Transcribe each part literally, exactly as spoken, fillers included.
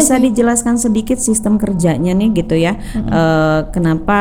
bisa dijelaskan sedikit sistem kerjanya nih gitu ya? Mm-hmm. Uh, kenapa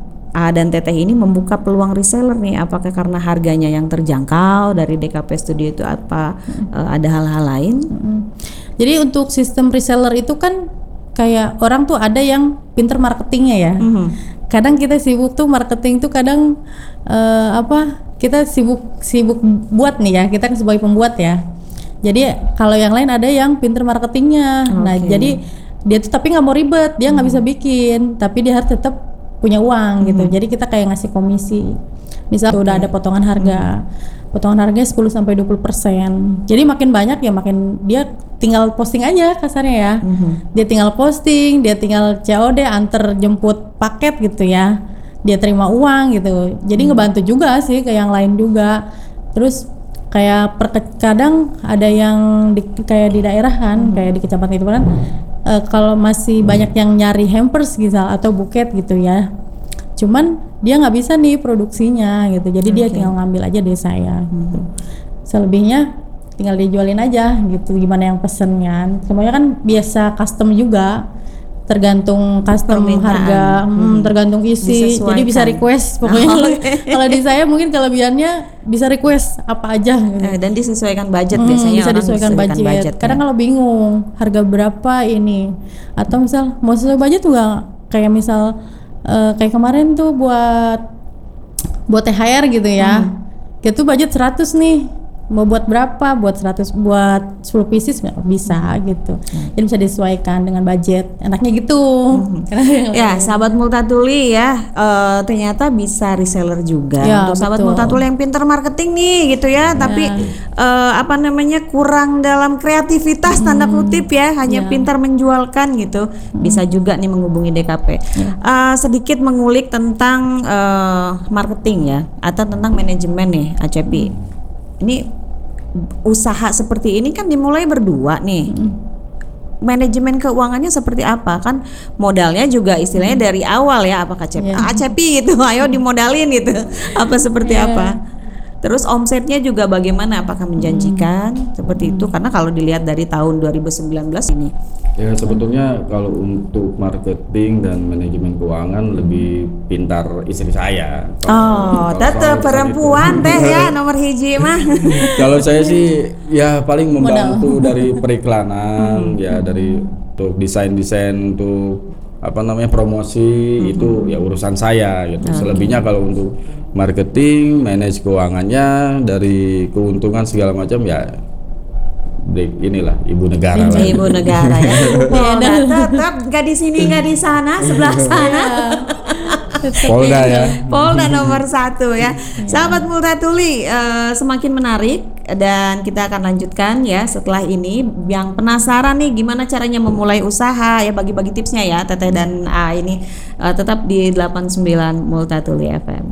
A dan Teteh ini membuka peluang reseller nih? Apakah karena harganya yang terjangkau dari D K P Studio itu apa mm-hmm. uh, ada hal-hal lain? Mm-hmm. Jadi untuk sistem reseller itu kan kayak orang tuh ada yang pinter marketingnya ya. Mm-hmm. Kadang kita sibuk tuh marketing tuh kadang uh, apa? Kita sibuk sibuk buat nih ya. Kita kan sebagai pembuat ya. Jadi kalau yang lain ada yang pinter marketingnya. Okay. Nah jadi dia tuh tapi nggak mau ribet, dia nggak mm-hmm. bisa bikin, tapi dia harus tetap punya uang gitu. Mm-hmm. Jadi kita kayak ngasih komisi. Misal okay. udah ada potongan harga. Mm-hmm. Potongan harganya sepuluh sampai dua puluh persen. Jadi makin banyak ya makin dia tinggal posting aja kasarnya ya. Mm-hmm. Dia tinggal posting, dia tinggal C O D antar jemput paket gitu ya. Dia terima uang gitu. Jadi mm-hmm. ngebantu juga sih ke yang lain juga. Terus kayak per kadang ada yang di, kayak di daerah kan, mm-hmm. kayak di kecamatan itu kan. Uh, kalau masih banyak yang nyari hampers gitu atau buket gitu ya, cuman dia nggak bisa nih produksinya gitu, jadi okay. dia tinggal ngambil aja dari saya gitu. Selebihnya tinggal dijualin aja gitu, gimana yang pesennya. Semuanya kan biasa custom juga, tergantung custom harga, hmm, tergantung isi, jadi bisa request pokoknya. Oh, okay. Kalau di saya mungkin kelebihannya bisa request apa aja gitu. Eh, dan disesuaikan budget hmm, biasanya bisa orang disesuaikan budget. budget kadang ya. Kalau bingung harga berapa ini, atau misal mau sesuai budget juga kayak misal uh, kayak kemarin tuh buat buat T H R gitu ya, hmm. itu budget seratus nih, mau buat berapa, buat seratus, buat sepuluh pieces bisa gitu. Hmm. Jadi bisa disesuaikan dengan budget, enaknya gitu. Hmm. Ya, sahabat Multatuli ya, uh, ternyata bisa reseller juga. Ya, untuk sahabat betul. Multatuli yang pintar marketing nih gitu ya, ya. Tapi uh, apa namanya kurang dalam kreativitas hmm. tanda kutip ya, hanya ya. pintar menjualkan gitu. Hmm. Bisa juga nih menghubungi D K P. Ya. Uh, sedikit mengulik tentang uh, marketing ya, atau tentang manajemen nih A C P. Hmm. Ini usaha seperti ini kan dimulai berdua nih. Hmm. Manajemen keuangannya seperti apa? Kan modalnya juga istilahnya hmm. dari awal ya, apakah C P? Yeah. A C P itu ayo dimodalin gitu. Apa seperti yeah. apa? Terus omsetnya juga bagaimana? Apakah menjanjikan hmm. seperti itu? Karena kalau dilihat dari tahun dua ribu sembilan belas ini. Ya sebetulnya kalau untuk marketing dan manajemen keuangan lebih pintar istri saya. Oh, tetap perempuan teh ya nomor hiji mah. Kalau saya sih ya paling membantu modal. Dari periklanan, ya dari untuk desain-desain untuk apa namanya promosi hmm. itu ya urusan saya gitu. Okay. Selebihnya kalau untuk marketing, manage keuangannya, dari keuntungan segala macam ya inilah ibu negara lah. Ibu negara ya. Polda tetap nggak di sini nggak di sana, sebelah sana. Polda ya. Polda nomor satu ya. Sahabat Multatuli, uh, semakin menarik dan kita akan lanjutkan ya setelah ini. Yang penasaran nih gimana caranya memulai usaha ya, bagi-bagi tipsnya ya Teteh dan A ini uh, tetap di delapan puluh sembilan Multatuli F M.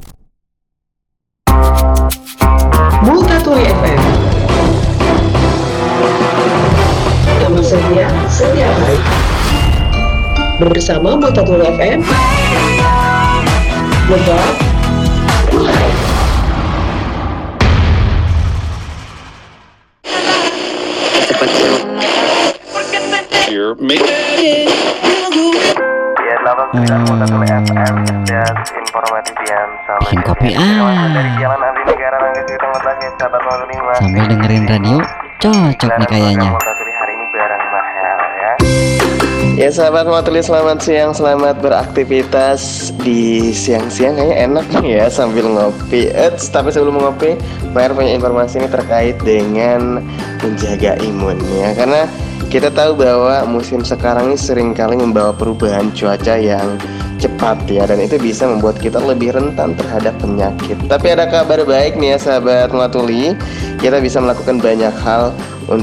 Multatuli F M. Teman setia setiap hari bersama Multatuli F M. Lebar mulai. Bikin kopi ah. Sambil dengerin radio, cocok nih kayaknya. Ya sahabat Multatuli, selamat siang, selamat beraktivitas di siang-siang. Kayaknya enak ya sambil ngopi. Eits, tapi sebelum ngopi, Maher punya informasi ini terkait dengan menjaga imun ya. Karena kita tahu bahwa musim sekarang ini seringkali membawa perubahan cuaca yang cepat ya, dan itu bisa membuat kita lebih rentan terhadap penyakit. Tapi ada kabar baik nih ya sahabat Multatuli, kita bisa melakukan banyak hal untuk